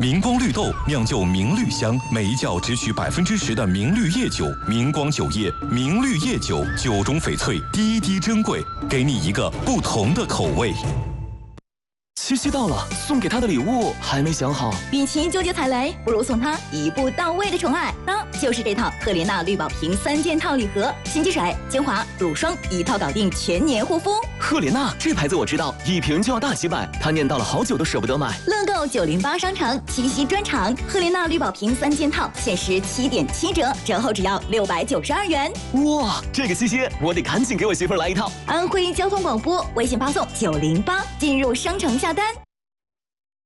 明光绿豆酿就明绿香，每一窖只取10%的明绿叶酒。明光酒业明绿叶酒，酒中翡翠，滴滴珍贵，给你一个不同的口味。 七夕到了，送给他的礼物还没想好。 与其纠结踩雷，不如送他一步到位的宠爱。那就是这套赫莲娜绿宝瓶3件套礼盒，洗洁水、精华、乳霜一套搞定全年护肤。 赫莲娜这牌子我知道，一瓶就要大几百，他念叨了好久都舍不得买。 乐购908商城七夕专场，赫莲娜绿宝瓶3件套限时7.7折，折后只要692元。 哇，这个七夕我得赶紧给我媳妇儿来一套。 安徽交通广播微信发送908进入商城下单。